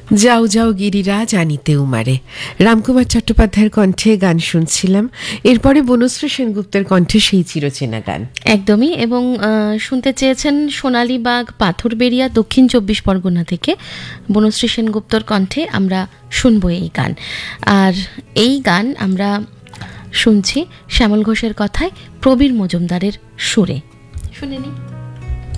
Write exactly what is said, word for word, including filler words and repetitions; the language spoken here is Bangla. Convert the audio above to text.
যাও যাও গিরিরা জানিতে উমারে, রামকুমার চট্টোপাধ্যায়ের কণ্ঠে গান শুনছিলাম। এরপরে বনশ্রী সেনগুপ্তের কণ্ঠে সেই চিরচেনা গান। একদমই। এবং শুনতে চেয়েছেন সোনালী বাগ পাথরবেড়িয়া দক্ষিণ চব্বিশ পরগনা থেকে বনশ্রী সেনগুপ্তর কণ্ঠে আমরা শুনবো এই গান। আর এই গান আমরা শুনছি শ্যামল ঘোষের কথায় প্রবীর মজুমদারের সুরে। শুনে নিই।